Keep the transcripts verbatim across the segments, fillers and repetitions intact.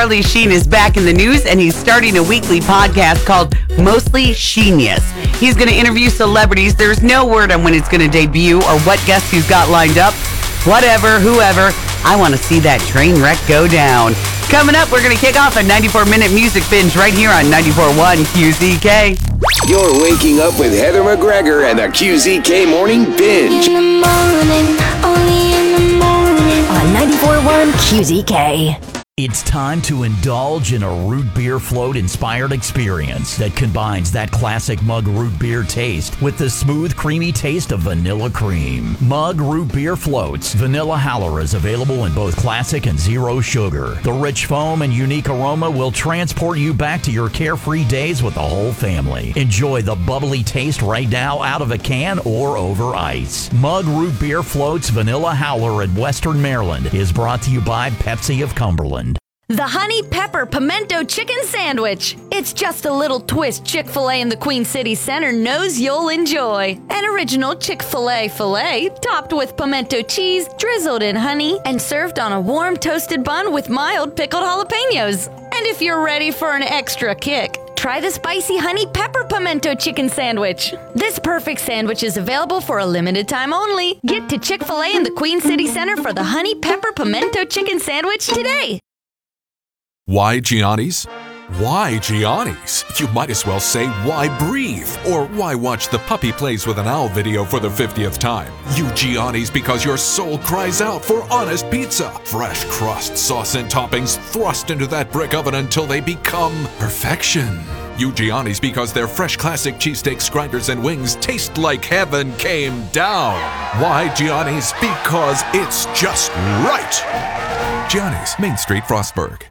Charlie Sheen is back in the news, and he's starting a weekly podcast called Mostly Sheenius. He's going to interview celebrities. There's no word on when it's going to debut or what guests he's got lined up. Whatever, whoever, I want to see that train wreck go down. Coming up, we're going to kick off a ninety-four minute music binge right here on ninety-four point one Q Z K. You're waking up with Heather McGregor and the Q Z K Morning Binge. In the morning, only in the morning. On ninety-four point one Q Z K. It's time to indulge in a root beer float inspired experience that combines that classic mug root beer taste with the smooth, creamy taste of vanilla cream. Mug root beer floats. Vanilla Howler is available in both classic and zero sugar. The rich foam and unique aroma will transport you back to your carefree days with the whole family. Enjoy the bubbly taste right now out of a can or over ice. Mug root beer floats Vanilla Howler in Western Maryland is brought to you by Pepsi of Cumberland. The Honey Pepper Pimento Chicken Sandwich. It's just a little twist Chick-fil-A in the Queen City Center knows you'll enjoy. An original Chick-fil-A filet topped with pimento cheese, drizzled in honey, and served on a warm toasted bun with mild pickled jalapenos. And if you're ready for an extra kick, try the spicy Honey Pepper Pimento Chicken Sandwich. This perfect sandwich is available for a limited time only. Get to Chick-fil-A in the Queen City Center for the Honey Pepper Pimento Chicken Sandwich today. Why Gianni's? Why Gianni's? You might as well say why breathe, or why watch the Puppy Plays with an Owl video for the fiftieth time. You Gianni's because your soul cries out for honest pizza. Fresh crust, sauce, and toppings thrust into that brick oven until they become perfection. You Gianni's because their fresh classic cheesesteaks, grinders, and wings taste like heaven came down. Why Gianni's? Because it's just right. Gianni's, Main Street, Frostburg.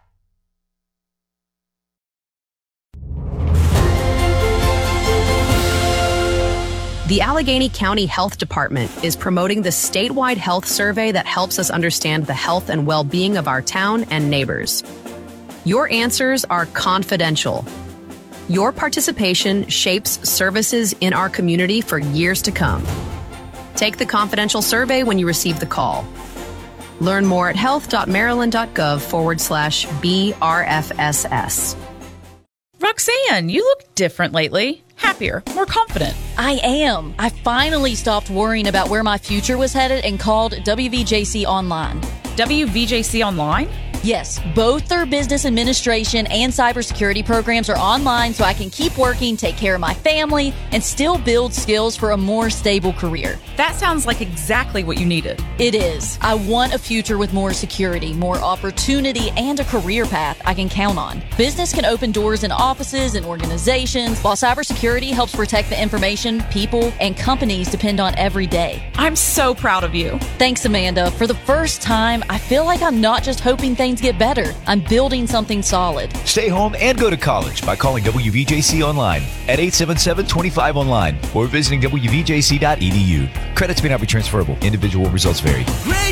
The Allegheny County Health Department is promoting the statewide health survey that helps us understand the health and well-being of our town and neighbors. Your answers are confidential. Your participation shapes services in our community for years to come. Take the confidential survey when you receive the call. Learn more at health.maryland.gov forward slash BRFSS. Roxanne, you look different lately. Happier, more confident. I am. I finally stopped worrying about where my future was headed and called W V J C Online. W V J C Online? Yes, both their business administration and cybersecurity programs are online so I can keep working, take care of my family, and still build skills for a more stable career. That sounds like exactly what you needed. It is. I want a future with more security, more opportunity, and a career path I can count on. Business can open doors in offices and organizations, while cybersecurity helps protect the information people and companies depend on every day. I'm so proud of you. Thanks, Amanda. For the first time, I feel like I'm not just hoping things get better. I'm building something solid. Stay home and go to college by calling W V J C Online at eight seven seven, two five online or visiting W V J C dot E D U. Credits may not be transferable. Individual results vary.